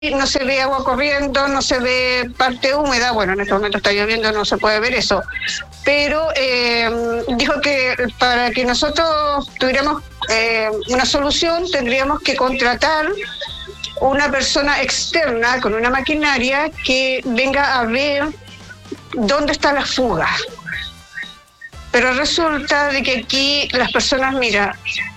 no se ve agua corriendo, no se ve parte húmeda. Bueno, en este momento está lloviendo, no se puede ver eso. Pero dijo que para que nosotros tuviéramos una solución tendríamos que contratar una persona externa con una maquinaria que venga a ver dónde está la fuga. Pero resulta de que aquí las personas, mira,